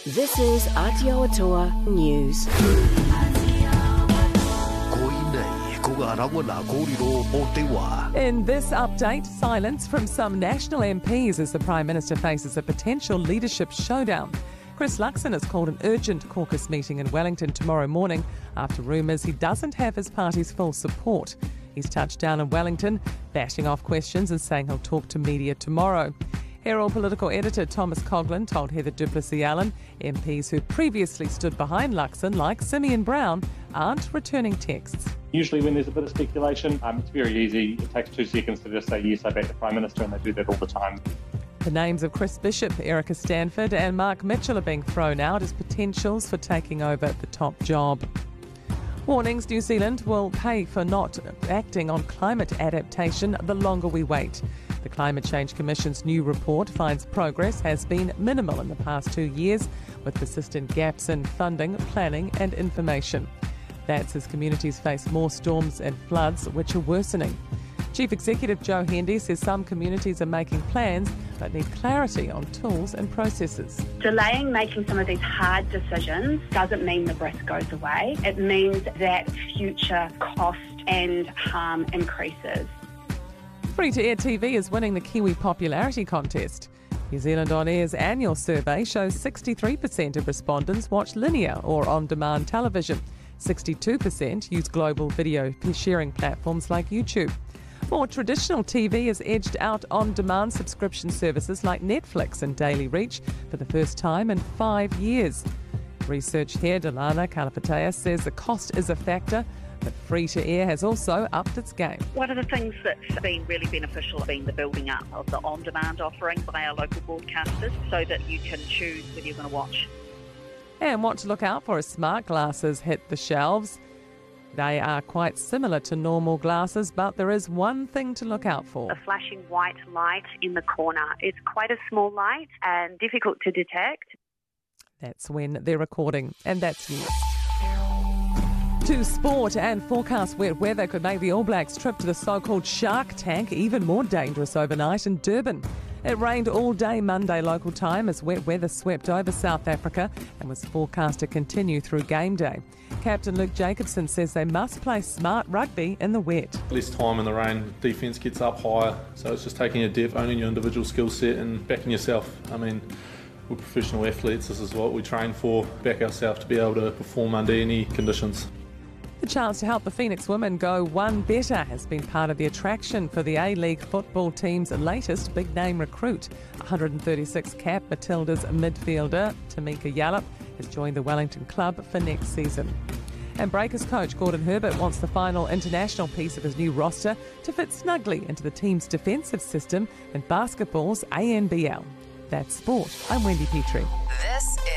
This is Aotearoa News. In this update, silence from some national MPs as the Prime Minister faces a potential leadership showdown. Chris Luxon has called an urgent caucus meeting in Wellington tomorrow morning after rumours he doesn't have his party's full support. He's touched down in Wellington, bashing off questions and saying he'll talk to media tomorrow. Herald political editor Thomas Coughlan told Heather du Plessis-Allen MPs who previously stood behind Luxon, like Simeon Brown, aren't returning texts. Usually when there's a bit of speculation, it's very easy. It takes 2 seconds to just say, yes, I back the Prime Minister, and they do that all the time. The names of Chris Bishop, Erica Stanford and Mark Mitchell are being thrown out as potentials for taking over the top job. Warnings: New Zealand will pay for not acting on climate adaptation the longer we wait. The Climate Change Commission's new report finds progress has been minimal in the past 2 years, with persistent gaps in funding, planning and information. That's as communities face more storms and floods, which are worsening. Chief Executive Joe Hendy says some communities are making plans but need clarity on tools and processes. Delaying making some of these hard decisions doesn't mean the risk goes away. It means that future cost and harm increases. Free-to-air TV is winning the Kiwi Popularity Contest. New Zealand On Air's annual survey shows 63% of respondents watch linear or on-demand television. 62% use global video sharing platforms like YouTube. More traditional TV has edged out on-demand subscription services like Netflix and Daily Reach for the first time in 5 years. Research head Alana Kalapatea says the cost is a factor, but free-to-air has also upped its game. One of the things that's been really beneficial has been the building up of the on-demand offering by our local broadcasters so that you can choose whether you're going to watch. And what to look out for as smart glasses hit the shelves. They are quite similar to normal glasses, but there is one thing to look out for. A flashing white light in the corner. It's quite a small light and difficult to detect. That's when they're recording, and that's news. To sport, and forecast wet weather could make the All Blacks' trip to the so-called Shark Tank even more dangerous overnight in Durban. It rained all day Monday local time as wet weather swept over South Africa and was forecast to continue through game day. Captain Luke Jacobson says they must play smart rugby in the wet. Less time in the rain, defence gets up higher, so it's just taking your depth, owning your individual skill set and backing yourself. I mean, we're professional athletes, this is what we train for, back ourselves to be able to perform under any conditions. The chance to help the Phoenix women go one better has been part of the attraction for the A-League football team's latest big-name recruit. 136 cap Matilda's midfielder Tamika Yallop has joined the Wellington club for next season. And Breakers coach Gordon Herbert wants the final international piece of his new roster to fit snugly into the team's defensive system in basketball's ANBL. That's sport. I'm Wendy Petrie. This